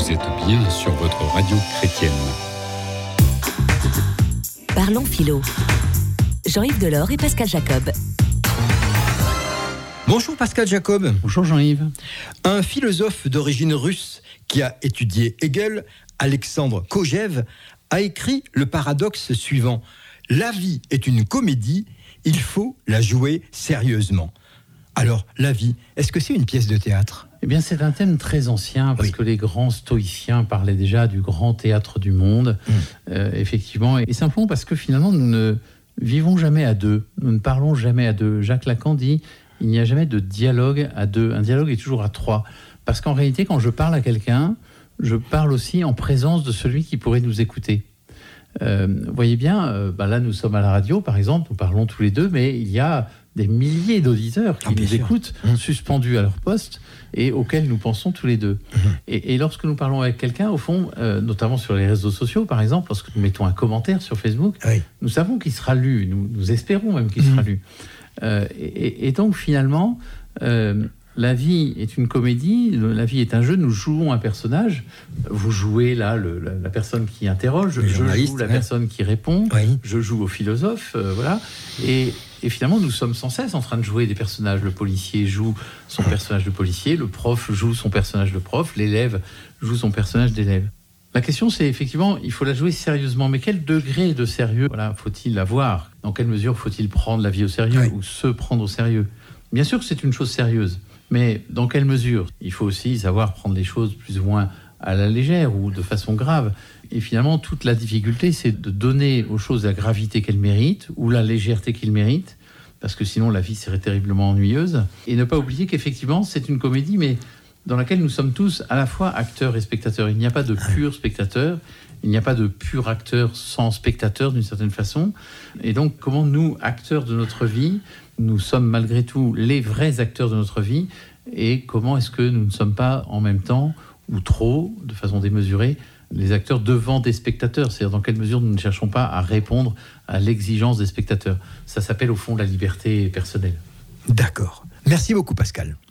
Vous êtes bien sur votre radio chrétienne. Parlons philo. Jean-Yves Delors et Pascal Jacob. Bonjour Pascal Jacob. Bonjour Jean-Yves. Un philosophe d'origine russe qui a étudié Hegel, Alexandre Kojève, a écrit le paradoxe suivant. La vie est une comédie, il faut la jouer sérieusement. Alors, la vie, est-ce que c'est une pièce de théâtre ? Eh bien, c'est un thème très ancien, parce que les grands stoïciens parlaient déjà du grand théâtre du monde, effectivement, et simplement parce que finalement, nous ne vivons jamais à deux, nous ne parlons jamais à deux. Jacques Lacan dit, il n'y a jamais de dialogue à deux, un dialogue est toujours à trois, parce qu'en réalité, quand je parle à quelqu'un, je parle aussi en présence de celui qui pourrait nous écouter. Vous voyez bien, là, nous sommes à la radio, par exemple, nous parlons tous les deux, mais il y a des milliers d'auditeurs qui nous écoutent, suspendus à leur poste, et auxquels nous pensons tous les deux. Et lorsque nous parlons avec quelqu'un, au fond, notamment sur les réseaux sociaux, par exemple, lorsque nous mettons un commentaire sur Facebook, nous savons qu'il sera lu, nous espérons même qu'il sera lu. Et donc, finalement, la vie est une comédie, la vie est un jeu, nous jouons un personnage. Vous jouez là la personne qui interroge, je joue la personne qui répond, je joue au philosophe, voilà. Et finalement, nous sommes sans cesse en train de jouer des personnages. Le policier joue son personnage de policier, le prof joue son personnage de prof, l'élève joue son personnage d'élève. La question, c'est effectivement, il faut la jouer sérieusement. Mais quel degré de sérieux faut-il avoir ? Dans quelle mesure faut-il prendre la vie au sérieux ou se prendre au sérieux ? Bien sûr que c'est une chose sérieuse, mais dans quelle mesure ? Il faut aussi savoir prendre les choses plus ou moins à la légère ou de façon grave. Et finalement, toute la difficulté, c'est de donner aux choses la gravité qu'elles méritent ou la légèreté qu'elles méritent, parce que sinon la vie serait terriblement ennuyeuse. Et ne pas oublier qu'effectivement, c'est une comédie, mais dans laquelle nous sommes tous à la fois acteurs et spectateurs. Il n'y a pas de pur spectateur, il n'y a pas de pur acteur sans spectateur d'une certaine façon. Et donc, comment nous, acteurs de notre vie, nous sommes malgré tout les vrais acteurs de notre vie, et comment est-ce que nous ne sommes pas en même temps, ou trop, de façon démesurée, les acteurs devant des spectateurs, c'est-à-dire dans quelle mesure nous ne cherchons pas à répondre à l'exigence des spectateurs. Ça s'appelle au fond la liberté personnelle. D'accord. Merci beaucoup Pascal.